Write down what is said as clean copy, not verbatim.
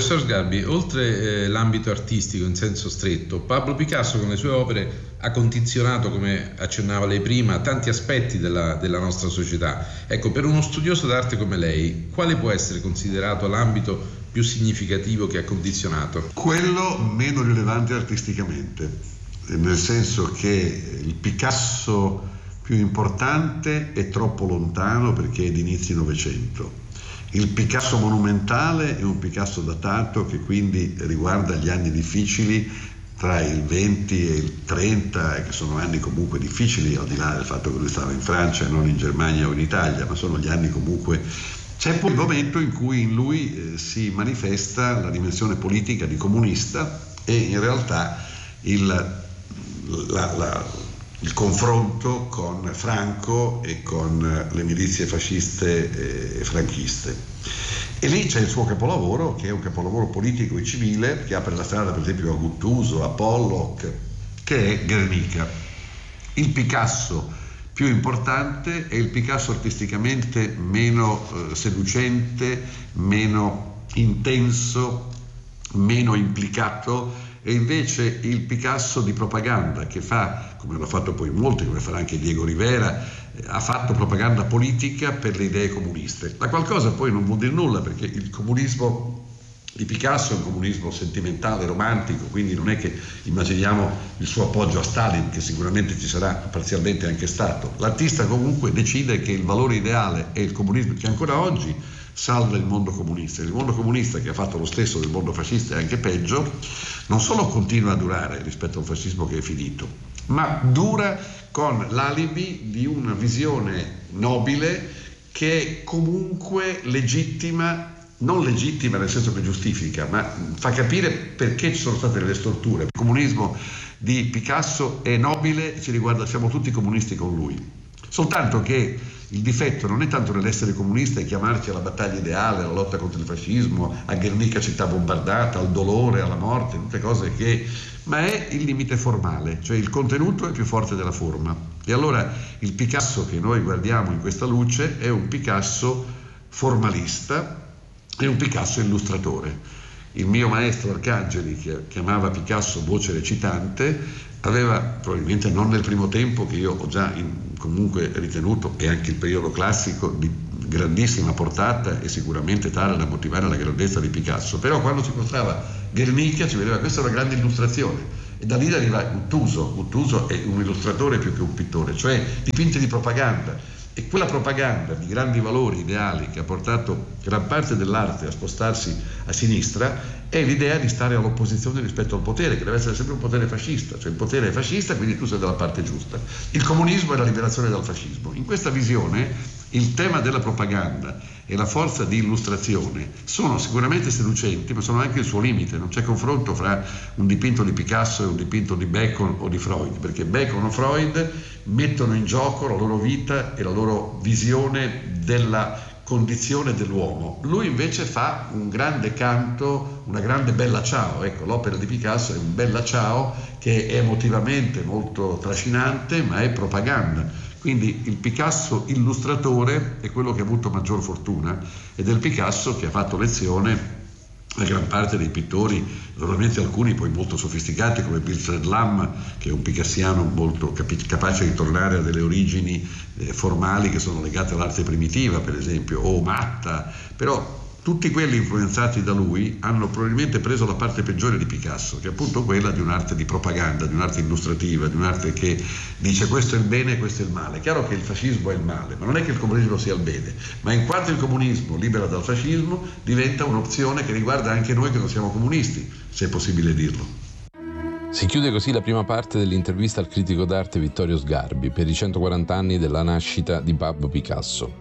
Professor Sgarbi, oltre l'ambito artistico in senso stretto, Pablo Picasso con le sue opere ha condizionato, come accennava lei prima, tanti aspetti della nostra società. Ecco, per uno studioso d'arte come lei, quale può essere considerato l'ambito più significativo che ha condizionato? Quello meno rilevante artisticamente, nel senso che il Picasso più importante è troppo lontano perché è di inizi Novecento. Il Picasso monumentale è un Picasso datato che quindi riguarda gli anni difficili tra il 20 e il 30, che sono anni comunque difficili, al di là del fatto che lui stava in Francia e non in Germania o in Italia, ma sono gli anni comunque. C'è poi il momento in cui in lui si manifesta la dimensione politica di comunista e in realtà il confronto con Franco e con le milizie fasciste e franchiste. E lì c'è il suo capolavoro, che è un capolavoro politico e civile, che apre la strada per esempio a Guttuso, a Pollock, che è Guernica. Il Picasso più importante è il Picasso artisticamente meno seducente, meno intenso, meno implicato, e invece il Picasso di propaganda, che fa, come hanno fatto poi molti, come farà anche Diego Rivera, ha fatto propaganda politica per le idee comuniste. La qualcosa poi non vuol dire nulla, perché il comunismo di Picasso è un comunismo sentimentale, romantico, quindi non è che immaginiamo il suo appoggio a Stalin, che sicuramente ci sarà parzialmente anche stato. L'artista comunque decide che il valore ideale è il comunismo, che ancora oggi salva il mondo comunista. Il mondo comunista, che ha fatto lo stesso del mondo fascista e anche peggio, non solo continua a durare rispetto a un fascismo che è finito, ma dura con l'alibi di una visione nobile che è comunque legittima, non legittima nel senso che giustifica, ma fa capire perché ci sono state delle storture. Il comunismo di Picasso è nobile, ci riguarda, siamo tutti comunisti con lui. Soltanto che il difetto non è tanto nell'essere comunista e chiamarci alla battaglia ideale, alla lotta contro il fascismo, a Guernica città bombardata, al dolore, alla morte, tutte cose ma è il limite formale, cioè il contenuto è più forte della forma. E allora il Picasso che noi guardiamo in questa luce è un Picasso formalista, è un Picasso illustratore. Il mio maestro Arcangeli, che chiamava Picasso voce recitante, aveva, probabilmente non nel primo tempo, che io ho già comunque ritenuto, e anche il periodo classico, di grandissima portata e sicuramente tale da motivare la grandezza di Picasso, però quando si mostrava Guernica ci vedeva questa è una grande illustrazione, e da lì arriva Guttuso. Guttuso è un illustratore più che un pittore, cioè dipinti di propaganda. E quella propaganda di grandi valori ideali che ha portato gran parte dell'arte a spostarsi a sinistra è l'idea di stare all'opposizione rispetto al potere, che deve essere sempre un potere fascista, cioè il potere è fascista, quindi tu sei dalla parte giusta. Il comunismo è la liberazione dal fascismo. In questa visione il tema della propaganda e la forza di illustrazione sono sicuramente seducenti, ma sono anche il suo limite. Non c'è confronto fra un dipinto di Picasso e un dipinto di Bacon o di Freud, perché Bacon o Freud mettono in gioco la loro vita e la loro visione della condizione dell'uomo. Lui invece fa un grande canto, una grande bella ciao. Ecco, l'opera di Picasso è un bella ciao che è emotivamente molto trascinante, ma è propaganda. Quindi il Picasso illustratore è quello che ha avuto maggior fortuna, ed è il Picasso che ha fatto lezione a gran parte dei pittori, naturalmente alcuni poi molto sofisticati come Wilfred Lamm, che è un picassiano molto capace di tornare a delle origini formali che sono legate all'arte primitiva, per esempio, o Matta, però tutti quelli influenzati da lui hanno probabilmente preso la parte peggiore di Picasso, che è appunto quella di un'arte di propaganda, di un'arte illustrativa, di un'arte che dice questo è il bene e questo è il male. È chiaro che il fascismo è il male, ma non è che il comunismo sia il bene, ma in quanto il comunismo libera dal fascismo diventa un'opzione che riguarda anche noi che non siamo comunisti, se è possibile dirlo. Si chiude così la prima parte dell'intervista al critico d'arte Vittorio Sgarbi per i 140 anni della nascita di Pablo Picasso.